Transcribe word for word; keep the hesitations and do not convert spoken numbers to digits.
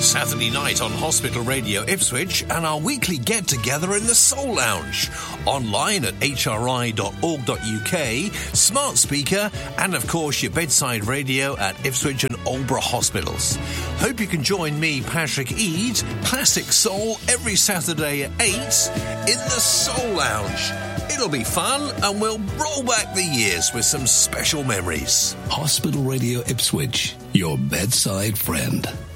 Saturday night on Hospital Radio Ipswich and our weekly get-together in the Soul Lounge. Online at h r i dot org dot u k, smart speaker, and of course your bedside radio at Ipswich and Aldeburgh Hospitals. Hope you can join me, Patrick Eade, Classic Soul, every Saturday at eight in the Soul Lounge. It'll be fun and we'll roll back the years with some special memories. Hospital Radio Ipswich, your bedside friend.